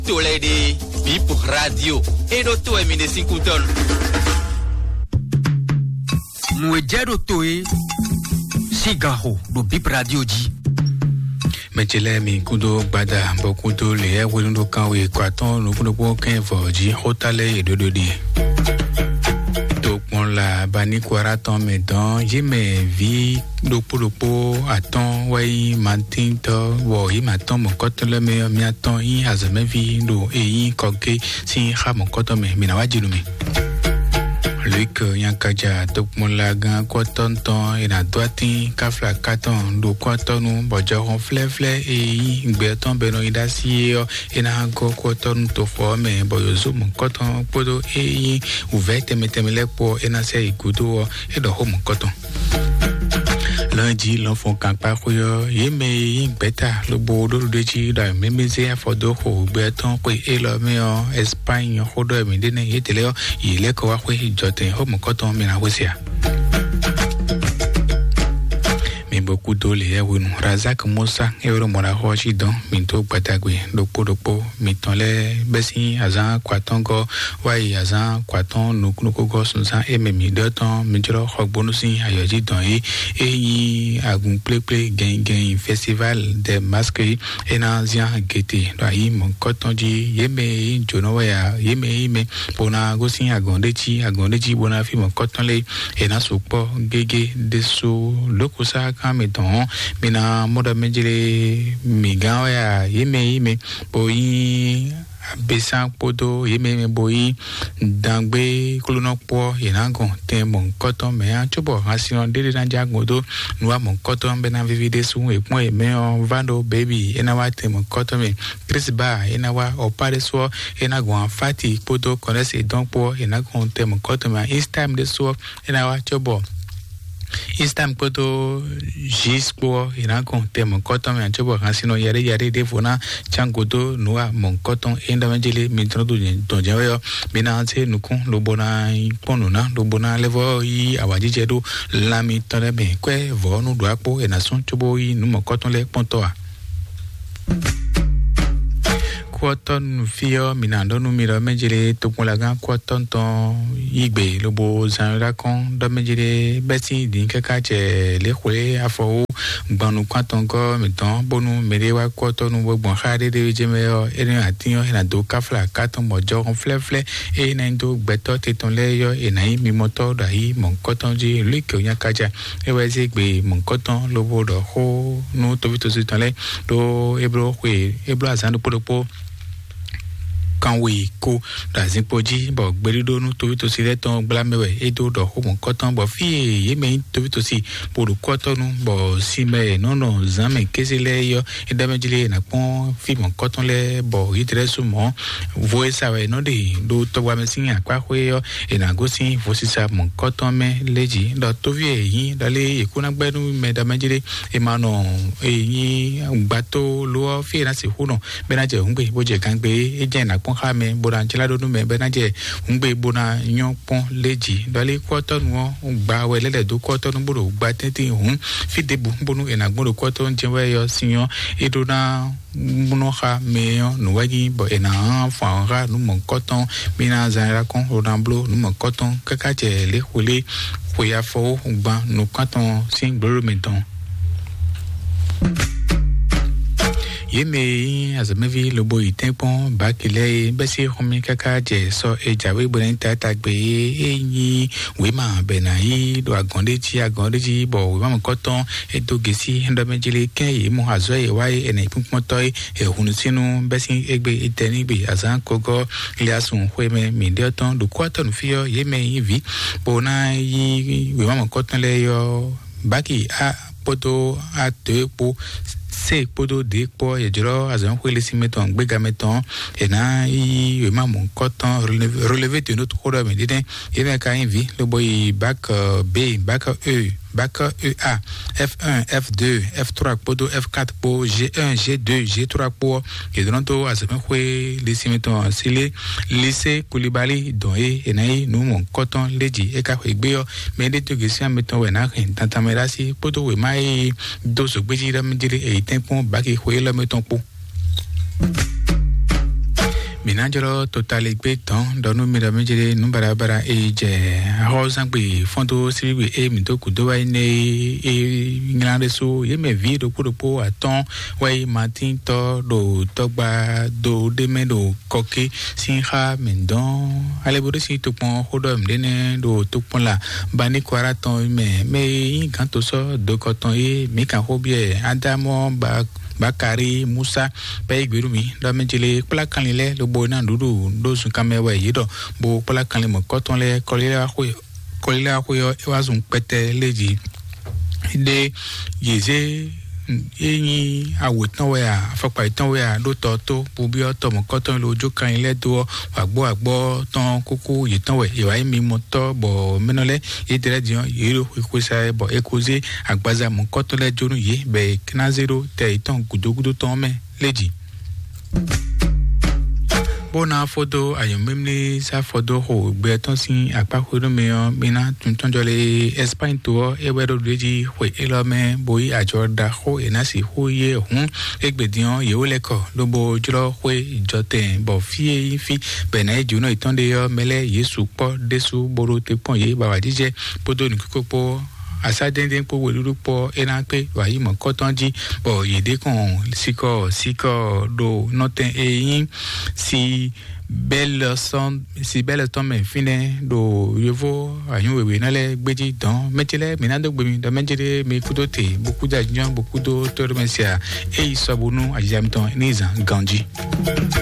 Tolede, Bip Radio, et d'autres éminents 5 tonnes. Mouedjero Toe, Sigaro, do Bip Radio di. Mechele mi kudo bada bokudo le welundo kanwe kwaton no kudo ko ken voji hotale edododi. Pon la bani kwara ton medan yeme vi lopo aton wai mantin to wo yi maton mon koto le me mi aton yi azame vi do yi koke si ha mon koto me mina wajilu me Luc Yankaja Topon la gan kwaton ton ina doati kafla katon do kwaton bojo flefle e ngbeton beno idasi ina go kwaton to fo me boyozo mon koton podo e ouverte metemele po ina se igudo e do ho mon koton lundi l'enfant quand pas koyo yeme beta le bodo de ji da memeze fodo ho beton ko e lo me en Espagne ho do me dene yetele ile ko wa ko joten ho mo koton me na wosia beaucoup de les Razak Moussa et Romora Rochidon, Minto Patagui, Dopo, Mitole, Bessi, Azan, Quatongo, Wai Azan, Quaton, Nukugo, Sunsan, et Memi Doton, Mitro, Hogbonusi, Ayoji Don et Agun Play, Gang, Festival des Masques, et Nanzian Gete, Raïm, Kotonji, Yeme, Jonoya, Yeme, Bona Gosin, Agondechi, Bonafi, mon Cotonle, et Nasupo, Gege, Dessous, Lokusa, meton mina moda mejele migawa ya yeme boyi besan podo yeme boyi dangbe kolono po yenangon te mon koton me an chobo asion dele na jagodo nuwa mon koton bena vivide su e pon e me on vando baby enawa te mon koton me Chris ba enawa opare so enagon fati podo connaisse donc po enagon te mon koton me Instagram de so enawa chobo Istam koto jispo ina kon te mon koton me anchobo hansino yare de fona changoto noa mon koton enda manjele mitro do jayo bina anse nukon lobona ponuna lobona levo yi awaji jedo lami tore be kwe vo nu do apo enason chobo yi nu mon koton le pontoa Quaton fio minando numero mejele topolaga quaton ton igbe lobo zanrakon do mejele beti dinka kache le khole afo gbanu quaton go meton bonu merewa quaton no bon khade de jemeo ene atinyo ina do kafla katon mojo flefle e na ndo gbeto teton leyo e na mi moto dai mon quaton ji Luc Yankaja e wezi gbe mon quaton lobo do ho no to vito zitale do ebro azando podopo kanwe ko da zinpoji bo gberido nu to si leton blamewe edo do ho koton bo fi yeme to si bodu koton nu bo sime nono zame kesele yo edamejile na pon fi mon koton le bo idresu mo voice awe no de do to wa mesin akwa hwe yo ina gosin vosisa mon koton me leji do to vie yin dale ikuna gbenu me damejile e mano yin gbato lo fi na se huno benaje ngbe boje kangbe eje na Hame Boranchela do me benaje ngbe bona nyon pon leji dale koton wo gba welele do koton buru gba tete hun fi debu bonu enagboro koton jewe yo sinyo edona muno ha meyo no wagi bo ena fa no mon koton mina zanra kon rodamblo no mon koton kakache le khole khoya fo gba no koton sin gboro meton Yeme azamevi lobo itempon bakile besi homi kaka je so ejawe bonenta tagbe eyi wema benayi do agondeji bo wema koton edogesi ndamejele ken mu hazo e wai ene punpotoy e hunusinu besi egbe itenigbe azan kogo liasun hweme mindeton do kwaton fio yeme vi bona yi wema koton le yo baki a poto a tepo se podo de po ejoro azan kwele simeton gbega meton ena i ma mon coton relevé de notre cours mais diden il ka invi le boy bac B bac E bac EA F1 F2 F3 podo F4 po G1 G2 G3 po et donto azan kwe le simeton sile lycée Koulibaly don ena i nous mon coton leji e ka egbe yo mais de to gesi meton we na tantamera si podo we mai do so gbeji da mjire e tempon baki khoyela meton po Minajoro totale gbe tan donu mira mejere numbarabara eje hozangbe fondo sibi e mitoku do wa ne ngilande so ye me vi do purupo aton wai martin to do togba do deme do koke sinha mendon alebore si topon hodo mdene do topon la bani kwara ton me kanto so do koton e mi kan hobie adamo Bakari Musa Paigurumi Domejele Plakanile Lobona Dudu Dosun Kamewa Yido Bo Plakanimo Cotonle Colilla Huyo Ewazun Pete Leji De Yeze Yeni Awutan Wea Fakpa Itan Wea Doto To Bubio Tomo Coton Lojo Kanile Do Agbo Ton Kuku Yitan We Iwa Mi Moto Bo Menole Yedre Dion Yero Hukusa Bo Ekoze Agbaza Mon Cotole Jonu Ye Be Knazero Te Itan Gudogudo Tome Leji Bona fodo ayomemle sa fodo ho beton sin akpakodo meyo bina tuntonjole Espagne to ewero deji ho elome boy ajoda ho enasi ho ye hun egbedion ye oleko lobo juro ho joten bo fie fi bena juno itonde yo mele yesu po desu boro te pon ye bawajije podo nikukopo asadenden po weluru po enanpe wayi mo kotonji bo yede kon siko do noten eyin si belle ton men fine do yevo ayun wewe nale gbeji don metele minando gbemi do menjere me kudote beaucoup d'agents beaucoup de tormesia e isobunu ajamiton nizan ganji